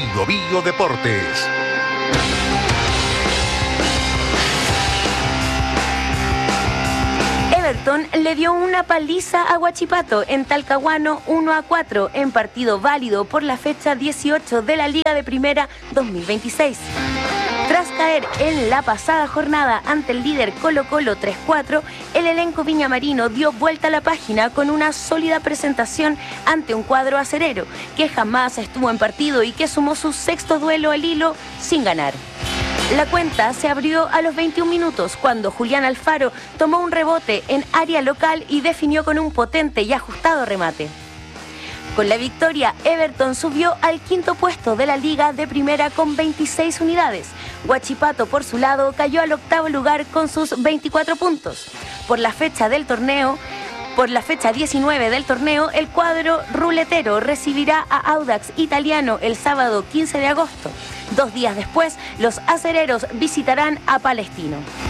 Bio Bio Deportes. Everton le dio una paliza a Huachipato en Talcahuano 1-4 en partido válido por la fecha 18 de la Liga de Primera 2026. Tras caer en la pasada jornada ante el líder Colo-Colo 3-4, el elenco viñamarino dio vuelta a la página con una sólida presentación ante un cuadro acerero que jamás estuvo en partido y que sumó su sexto duelo al hilo sin ganar. La cuenta se abrió a los 21 minutos cuando Julián Alfaro tomó un rebote en área local y definió con un potente y ajustado remate. Con la victoria, Everton subió al quinto puesto de la Liga de Primera con 26 unidades. Huachipato, por su lado, cayó al octavo lugar con sus 24 puntos. Por la fecha 19 del torneo, el cuadro ruletero recibirá a Audax Italiano el sábado 15 de agosto. 2 días después, los acereros visitarán a Palestino.